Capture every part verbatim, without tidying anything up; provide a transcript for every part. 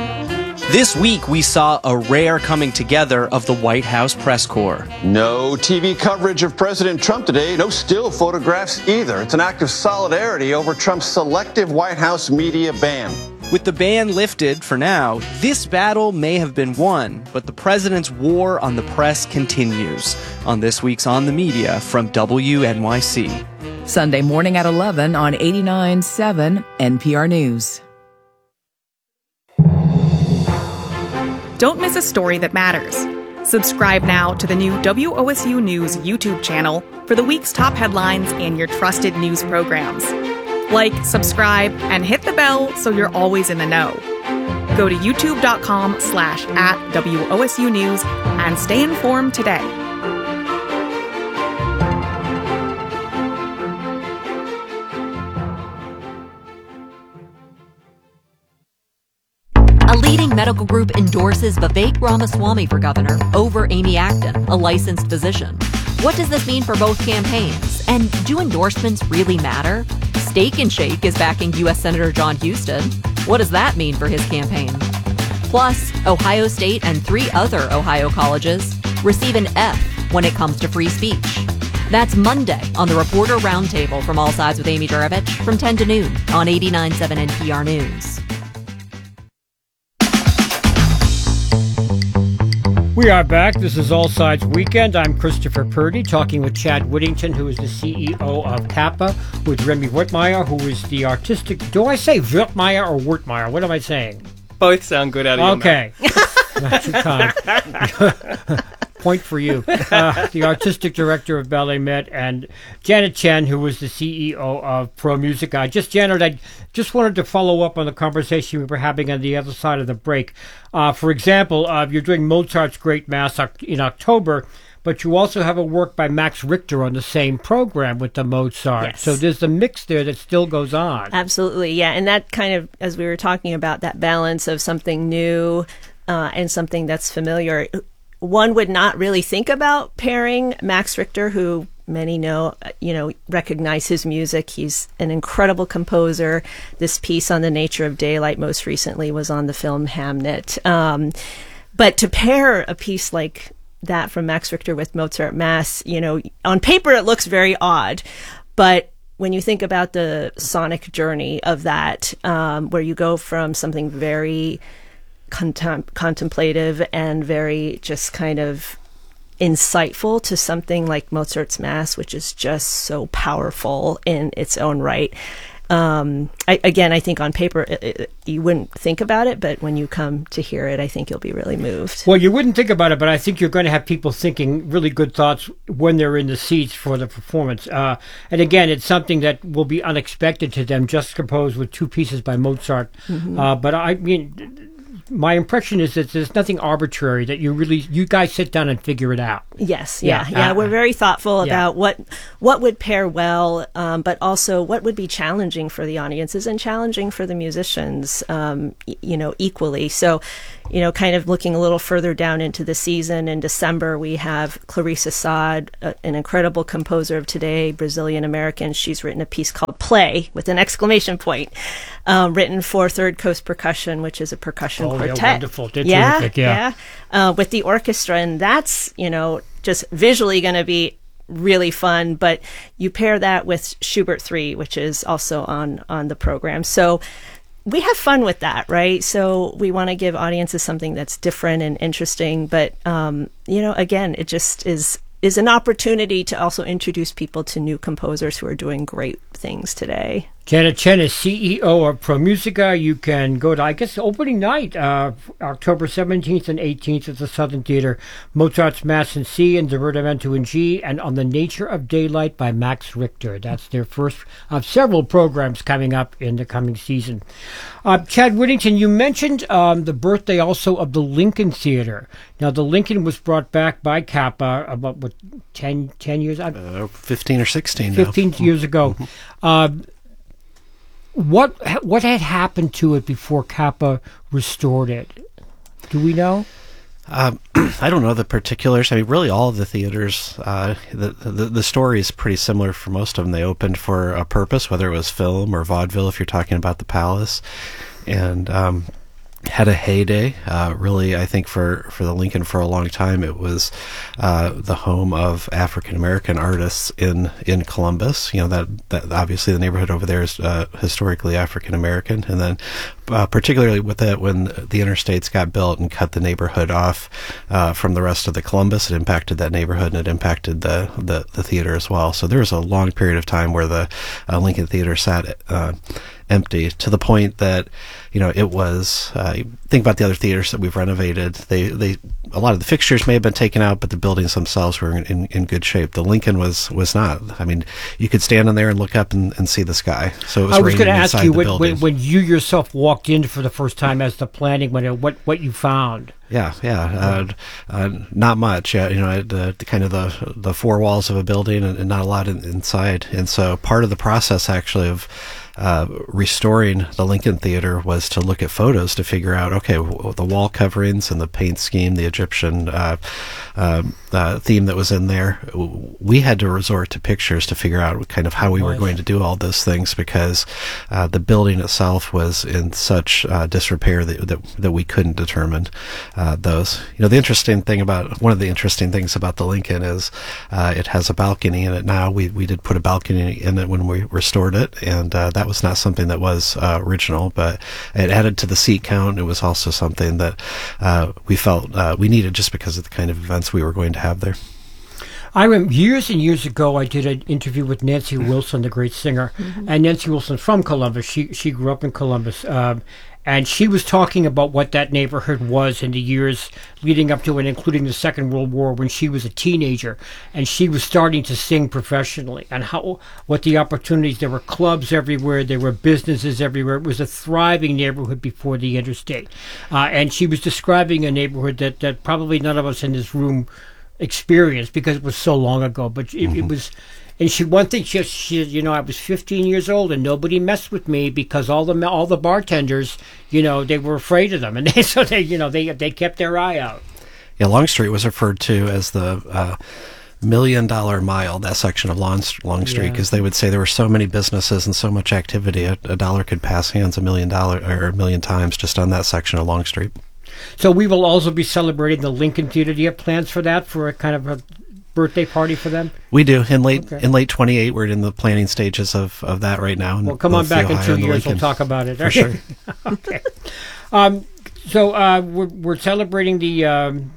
This week, we saw a rare coming together of the White House press corps. No T V coverage of President Trump today, no still photographs either. It's an act of solidarity over Trump's selective White House media ban. With the ban lifted for now, this battle may have been won, but the president's war on the press continues. On this week's On the Media from W N Y C. Sunday morning at eleven on eighty-nine point seven N P R News. Don't miss a story that matters. Subscribe now to the new W O S U News YouTube channel for the week's top headlines and your trusted news programs. Like, subscribe, and hit the bell so you're always in the know. Go to youtube.com slash at WOSU News and stay informed today. A leading medical group endorses Vivek Ramaswamy for governor over Amy Acton, a licensed physician. What does this mean for both campaigns? And do endorsements really matter? Steak and Shake is backing U S Senator John Huston. What does that mean for his campaign? Plus, Ohio State and three other Ohio colleges receive an F when it comes to free speech. That's Monday on the Reporter Roundtable from All Sides with Amy Durovich from ten to noon on eighty-nine point seven N P R News. We are back. This is All Sides Weekend. I'm Christopher Purdy, talking with Chad Whittington, who is the C E O of Kappa, with Remy Wertmeier, who is the artistic... Do I say Wertmeier or Wertmeier? What am I saying? Both sound good out of okay. your mouth. Okay. That's your time. Point for you. Uh, the artistic director of Ballet Met, and Janet Chen, who was the C E O of Pro Musica. Just, Janet, I just wanted to follow up on the conversation we were having on the other side of the break. Uh, for example, uh, you're doing Mozart's Great Mass in October, but you also have a work by Max Richter on the same program with the Mozart. Yes. So there's the mix there that still goes on. Absolutely, yeah. And that kind of, as we were talking about, that balance of something new uh, and something that's familiar. One would not really think about pairing Max Richter, who many know, you know, recognize his music. He's an incredible composer. This piece on the nature of daylight most recently was on the film Hamnet. Um, but to pair a piece like that from Max Richter with Mozart Mass, you know, on paper it looks very odd, but when you think about the sonic journey of that, um, where you go from something very Contem- contemplative and very just kind of insightful to something like Mozart's Mass, which is just so powerful in its own right. Um, I, again, I think on paper it, it, you wouldn't think about it, but when you come to hear it, I think you'll be really moved. Well, you wouldn't think about it, but I think you're going to have people thinking really good thoughts when they're in the seats for the performance. Uh, and again, it's something that will be unexpected to them, just composed with two pieces by Mozart. Mm-hmm. Uh, but I mean... My impression is that there's nothing arbitrary, that you really, you guys sit down and figure it out. Yes, yeah, yeah. yeah. Uh, We're very thoughtful yeah. about what what would pair well, um, but also what would be challenging for the audiences and challenging for the musicians, um, y- you know, equally. So, you know, kind of looking a little further down into the season, in December, we have Clarissa Saad, uh, an incredible composer of today, Brazilian-American. She's written a piece called Play, with an exclamation point, um, written for Third Coast Percussion, which is a percussion oh, quartet. Yeah, wonderful. They're yeah, terrific, yeah. yeah. Uh, with the orchestra, and that's, you know, just visually going to be really fun, but you pair that with Schubert three, which is also on, on the program. So we have fun with that, right? So we want to give audiences something that's different and interesting, but, um, you know, again, it just is is an opportunity to also introduce people to new composers who are doing great things today. Janet Chen is C E O of Pro Musica. You can go to, I guess, opening night, uh, October seventeenth and eighteenth at the Southern Theater. Mozart's Mass in C and Divertimento in G, and On the Nature of Daylight by Max Richter. That's their first of several programs coming up in the coming season. Uh, Chad Whittington, you mentioned um, the birthday also of the Lincoln Theater. Now, the Lincoln was brought back by Kappa about, what, ten, ten years? Uh, fifteen or sixteen fifteen now. years ago. Uh, What what had happened to it before Kappa restored it? Do we know? Um, I don't know the particulars. I mean, really, all of the theaters, uh, the, the the story is pretty similar for most of them. They opened for a purpose, whether it was film or vaudeville, if you're talking about the Palace. And um, had a heyday. Uh, really, I think for, for the Lincoln for a long time, it was uh, the home of African American artists in, in Columbus. You know, that, that obviously the neighborhood over there is uh, historically African American, and then uh, particularly with that, when the interstates got built and cut the neighborhood off uh, from the rest of the Columbus, it impacted that neighborhood and it impacted the, the, the theater as well. So there was a long period of time where the uh, Lincoln Theater sat uh, empty, to the point that, you know, it was, uh, think about the other theaters that we've renovated. They, they, a lot of the fixtures may have been taken out, but the buildings themselves were in, in, in good shape. The Lincoln was, was not. I mean, you could stand in there and look up and, and see the sky. So it was I was going to ask you, when, when, when you yourself walked in for the first time as the planning, when it, what, what you found. Yeah, yeah, uh, uh, not much. Yeah, you know, the, the kind of the the four walls of a building and, and not a lot in, inside. And so part of the process actually of uh, restoring the Lincoln Theater was to look at photos to figure out, okay, w- the wall coverings and the paint scheme, the Egyptian uh, uh, uh, theme that was in there. We had to resort to pictures to figure out kind of how we were going to do all those things, because uh, the building itself was in such uh, disrepair that, that that we couldn't determine uh, those. You know, the interesting thing about one of the interesting things about the Lincoln is uh, it has a balcony in it now. We we did put a balcony in it when we restored it, and uh, that was not something that was uh, original, but it added to the seat count. It was also something that uh, we felt uh, we needed just because of the kind of events we were going to have there. I remember years and years ago, I did an interview with Nancy Wilson, the great singer, mm-hmm. and Nancy Wilson from Columbus. She she grew up in Columbus, um, and she was talking about what that neighborhood was in the years leading up to and including the Second World War, when she was a teenager, and she was starting to sing professionally, and how what the opportunities. There were clubs everywhere, there were businesses everywhere. It was a thriving neighborhood before the interstate, uh, and she was describing a neighborhood that that probably none of us in this room experience because it was so long ago, but it, mm-hmm. it was, and she one thing she, she you know I was fifteen years old and nobody messed with me because all the all the bartenders, you know, they were afraid of them, and they, so they you know they they kept their eye out. Yeah, Long Street was referred to as the uh, million dollar mile, that section of Long, Long Street, because yeah. they would say there were so many businesses and so much activity, a, a dollar could pass hands a million dollar or a million times just on that section of Long Street. So we will also be celebrating the Lincoln Theater. Do you have plans for that, for a kind of a birthday party for them? We do. In late okay. in late twenty-eight, we're in the planning stages of, of that right now. Well, come on back in two years. We'll talk about it. For sure. Okay. Um, so uh, we're, we're celebrating the um,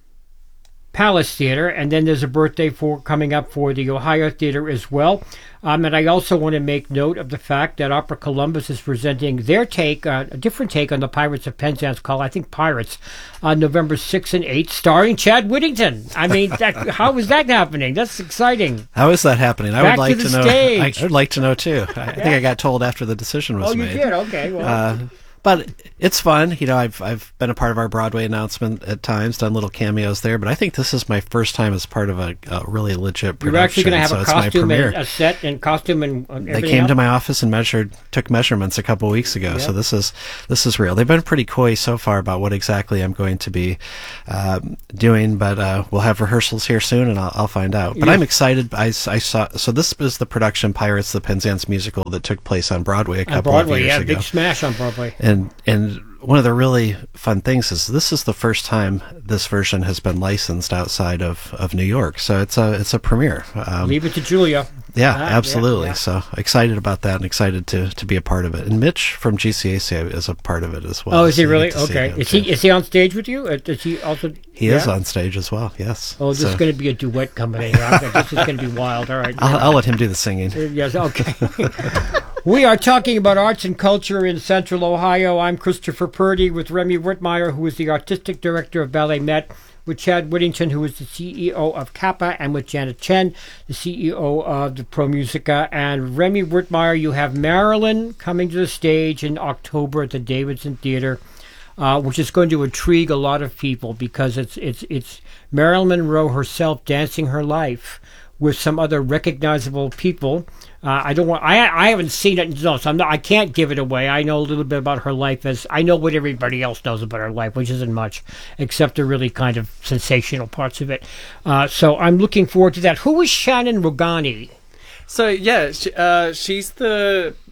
Palace Theater, and then there's a birthday for coming up for the Ohio Theater as well. Um, and I also want to make note of the fact that Opera Columbus is presenting their take, uh, a different take on the Pirates of Penzance called, I think, Pirates, on November sixth and eighth, starring Chad Whittington. I mean, that, how is that happening? That's exciting. How is that happening? I Back would like to, to the know. Stage. I would like to know too. I, I think I got told after the decision was oh, made. Oh, you did? Okay. Well. Uh, But it's fun. You know, I've I've been a part of our Broadway announcement at times, done little cameos there, but I think this is my first time as part of a, a really legit production. You're actually going to have so a costume and a set and costume and everything They came else? to my office and measured, took measurements a couple of weeks ago, Yep. so this is this is real. They've been pretty coy so far about what exactly I'm going to be um, doing, but uh, we'll have rehearsals here soon, and I'll, I'll find out. But Yeah. I'm excited. I, I saw, so this is the production Pirates, the Penzance musical that took place on Broadway a couple on Broadway, of years yeah, ago. big smash on Broadway. And and one of the really fun things is this is the first time this version has been licensed outside of, of New York, so it's a it's a premiere. Um, Leave it to Julia. yeah, Ah, absolutely. yeah, yeah. So excited about that and excited to, to be a part of it. And Mitch from G C A C is a part of it as well. Oh, is he so you really? get to see Okay. him, Is too. he is he on stage with you? Uh, Does he also? He yeah? is on stage as well. Yes. Oh, this So is going to be a duet coming in. Okay, this is going to be wild. All right. I'll, I'll let him do the singing. Yes, okay. We are talking about arts and culture in Central Ohio. I'm Christopher Purdy with Remy Whitmire, who is the artistic director of Ballet Met, with Chad Whittington, who is the C E O of Kappa, and with Janet Chen, the C E O of the ProMusica. And Remy Whitmire, you have Marilyn coming to the stage in October at the Davidson Theater, uh, which is going to intrigue a lot of people because it's it's it's Marilyn Monroe herself dancing her life with some other recognizable people. Uh, I don't want. I I haven't seen it, no, so I'm not. I can't give it away. I know a little bit about her life, as I know what everybody else knows about her life, which isn't much, except the really kind of sensational parts of it. Uh, so I'm looking forward to that. Who is Shannon Rogani? So yeah, she, uh, she's the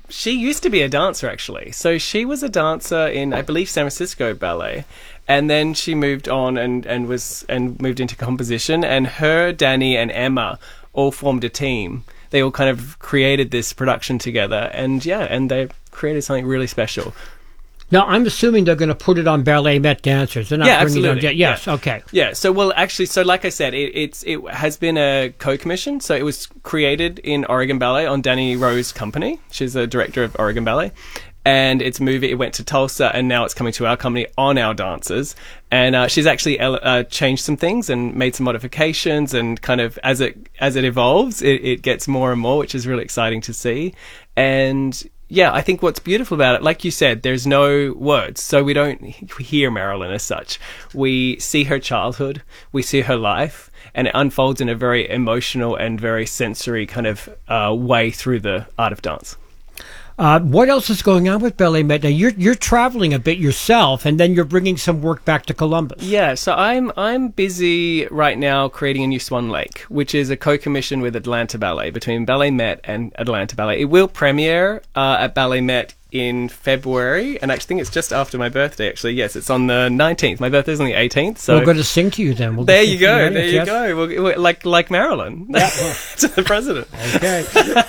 she used to be a dancer, actually. So she was a dancer in, I believe, San Francisco Ballet. And then she moved on and, and was and moved into composition. And her, Danny, and Emma all formed a team. They all kind of created this production together. And yeah, and they created something really special. Now, I'm assuming they're going to put it on Ballet Met dancers. They're not yeah, bringing absolutely. it on. Yes, yeah. okay. Yeah, so, well, actually, so like I said, it, it's it has been a co-commission. So it was created in Oregon Ballet on Danny Rowe's company. She's the director of Oregon Ballet. And it's moving, it went to Tulsa, and now it's coming to our company on our dancers. And uh, she's actually uh, changed some things and made some modifications, and kind of as it as it evolves, it, it gets more and more, which is really exciting to see. And yeah, I think what's beautiful about it, like you said, there's no words, so we don't hear Marilyn as such. We see her childhood, we see her life, and it unfolds in a very emotional and very sensory kind of uh, way through the art of dance. Uh, what else is going on with Ballet Met? Now, you're you're traveling a bit yourself, and then you're bringing some work back to Columbus. Yeah, so I'm I'm busy right now creating a new Swan Lake, which is a co-commission with Atlanta Ballet, between Ballet Met and Atlanta Ballet. It will premiere uh, at Ballet Met in February, and I think it's just after my birthday, actually. Yes, it's on the nineteenth. My birthday's on the eighteenth. So we're going to sing to you then. We'll there you go. You there you yes. go. We'll, we'll, like like Marilyn yeah. to the president. Okay.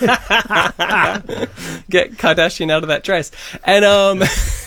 Get Kardashian out of that dress. And um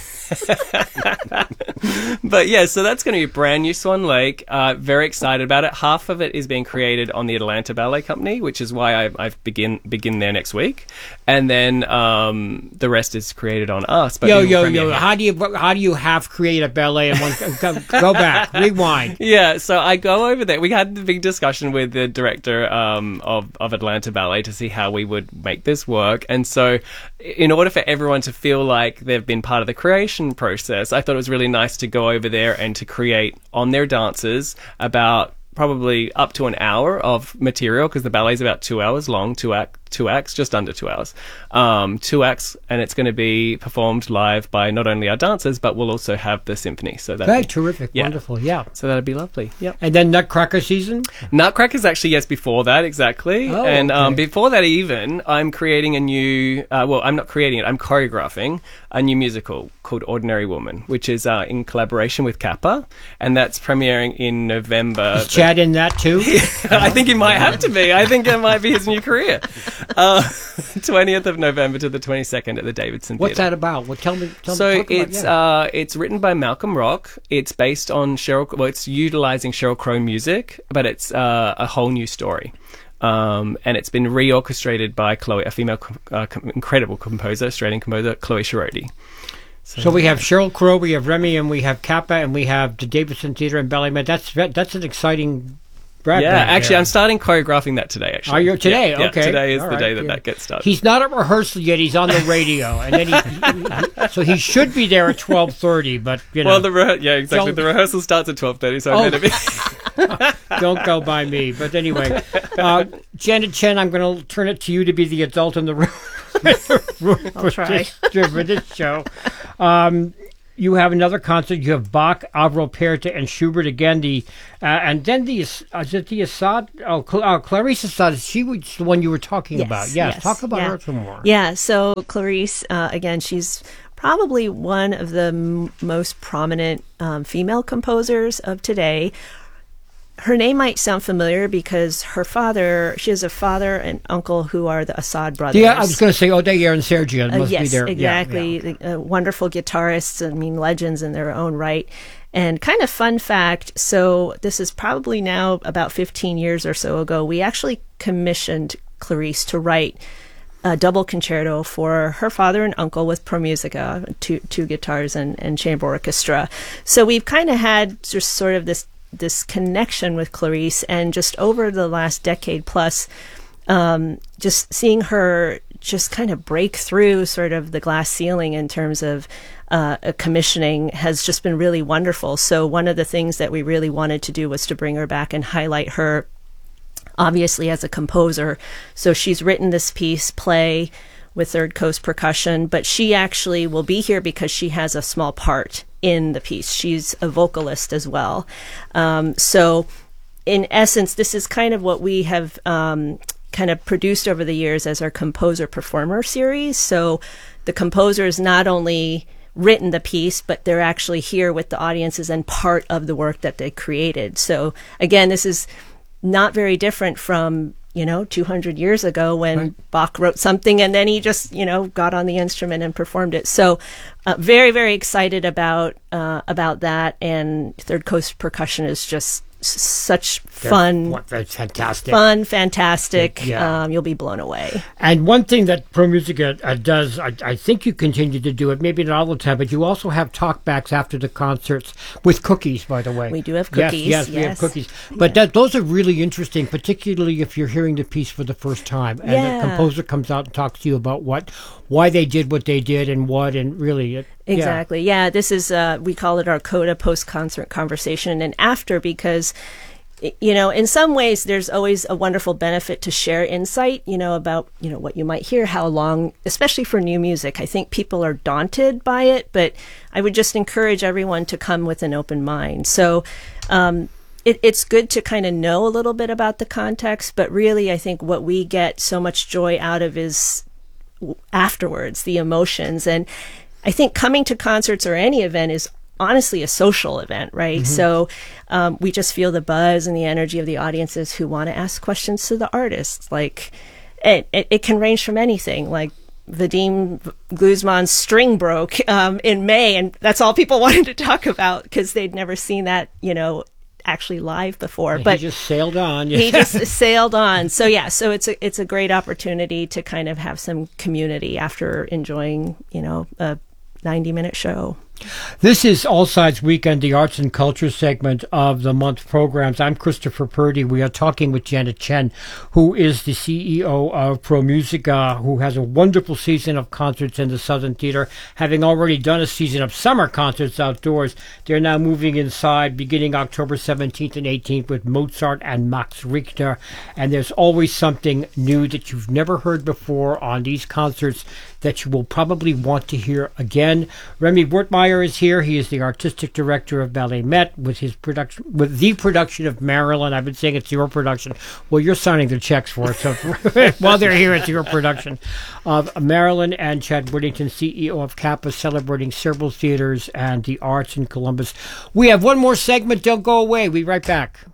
but yeah, so that's going to be a brand new Swan Lake. Uh, very excited about it. Half of it is being created on the Atlanta Ballet Company, which is why I, I've begin begin there next week, and then um, the rest is created on us. But yo, yo, yo! Here. How do you how do you have creative ballet in one? go, go back, rewind. Yeah, so I go over there. We had the big discussion with the director um, of of Atlanta Ballet to see how we would make this work, and so in order for everyone to feel like they've been part of the creation process, I thought it was really nice to go over there and to create on their dancers about probably up to an hour of material, because the ballet's about two hours long, two act, two acts, just under two hours, um, two acts, and it's going to be performed live by not only our dancers, but we'll also have the symphony. So that's very terrific, yeah. Wonderful, yeah. So that'd be lovely. Yep. And then Nutcracker season. Nutcracker's actually yes before that exactly, oh, and okay. um, before that even, I'm creating a new. Uh, well, I'm not creating it. I'm choreographing a new musical called Ordinary Woman, which is uh, in collaboration with Kappa, and that's premiering in November. Is Chad in that too? I think he might have to be. I think it might be his new career. Uh, twentieth of November to the twenty-second at the Davidson Theatre. What's that about? Well, tell me. Tell so me, it's about, yeah. uh, it's written by Malcolm Rock. It's based on Sheryl. Well, it's utilizing Sheryl Crow music, but it's uh, a whole new story. Um, and it's been reorchestrated by Chloe, a female uh, com- incredible composer, Australian composer, Chloe Sharoti. So, so we have Sheryl Crow, we have Remy, and we have Kappa, and we have the Davidson Theatre and Ballet Met. That's that's an exciting. Yeah, actually, there. I'm starting choreographing that today. Actually, are you today? Yeah, okay, yeah, today is All the right. day that yeah. that gets started. He's not at rehearsal yet. He's on the radio, and then he, he so he should be there at twelve thirty. But you know, well, the re- yeah, exactly. The rehearsal starts at twelve thirty, so oh. I'm going to be. Don't go by me. But anyway, uh, Janet Chen, I'm going to turn it to you to be the adult in the room. I'll try this, for this show. Um, You have another concert. You have Bach, Alvaro Perta, and Schubert again. The uh, and then the uh, is it the Assad? Oh, Cl- uh, Clarice Assad. She was the one you were talking yes, about. Yes, yes, talk about yeah. her some more. Yeah. So Clarice, uh, again, she's probably one of the m- most prominent um, female composers of today. Her name might sound familiar because her father, she has a father and uncle who are the Assad brothers. Yeah, I was going to say Odair and Sergio must uh, yes, be there. exactly. Yeah, yeah. Uh, wonderful guitarists, I mean, legends in their own right. And kind of fun fact, so this is probably now about fifteen years or so ago, we actually commissioned Clarice to write a double concerto for her father and uncle with Pro Musica, two, two guitars and, and chamber orchestra. So we've kind of had just sort of this this connection with Clarice, and just over the last decade plus, um, just seeing her just kind of break through sort of the glass ceiling in terms of uh, commissioning has just been really wonderful. So one of the things that we really wanted to do was to bring her back and highlight her, obviously, as a composer. So she's written this piece, play, with Third Coast Percussion, but she actually will be here because she has a small part in the piece. She's a vocalist as well. Um, so in essence, this is kind of what we have um, kind of produced over the years as our composer performer series. So the composer is not only written the piece, but they're actually here with the audiences and part of the work that they created. So again, this is not very different from, you know, two hundred years ago when right. Bach wrote something and then he just, you know, got on the instrument and performed it. So uh, very, very excited about uh, about that. And Third Coast Percussion is just such fun, They're fantastic, fun, fantastic. Yeah. Um, you'll be blown away. And one thing that Pro Musica uh, does, I, I think you continue to do it, maybe not all the time, but you also have talkbacks after the concerts with cookies, by the way. We do have cookies. Yes, yes, yes. we have cookies. But yeah. that, those are really interesting, particularly if you're hearing the piece for the first time and yeah. the composer comes out and talks to you about what, why they did what they did and what, and really it, Exactly. Yeah. yeah, this is, uh, we call it our CODA post-concert conversation and after, because, you know, in some ways there's always a wonderful benefit to share insight, you know, about, you know, what you might hear, how long, especially for new music. I think people are daunted by it, but I would just encourage everyone to come with an open mind. So, um, It, it's good to kind of know a little bit about the context, but really I think what we get so much joy out of is afterwards, the emotions. And I think coming to concerts or any event is honestly a social event, right? Mm-hmm. So um, we just feel the buzz and the energy of the audiences who want to ask questions to the artists. Like, it, it, it can range from anything, like Vadim Guzman's string broke um, in May, and that's all people wanted to talk about because they'd never seen that, you know, actually live before. Yeah, but he just sailed on. he just sailed on. So yeah, so it's a it's a great opportunity to kind of have some community after enjoying, you know, a ninety minute show. This is All Sides Weekend, the arts and culture segment of the month programs. I'm Christopher Purdy. We are talking with Janet Chen, who is the C E O of Pro Musica, who has a wonderful season of concerts in the Southern Theater. Having already done a season of summer concerts outdoors, they're now moving inside beginning October seventeenth and eighteenth with Mozart and Max Richter. And there's always something new that you've never heard before on these concerts that you will probably want to hear again. Remy Wertmeyer is here. He is the artistic director of Ballet Met with his production, with the production of Marilyn. I've been saying it's your production. Well, you're signing the checks for it, so while they're here, it's your production of Marilyn. And Chad Whittington, C E O of Kappa, celebrating several theaters and the arts in Columbus. We have one more segment. Don't go away. We'll be right back.